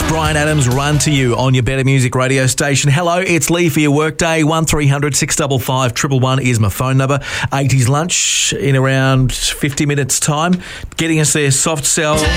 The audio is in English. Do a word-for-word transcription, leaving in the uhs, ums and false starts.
Bryan Adams, Run to You on your Better Music radio station. Hello, it's Lee for your workday. one three hundred six five five one one one is my phone number. eighties lunch in around fifty minutes time. Getting us there, Soft Cell,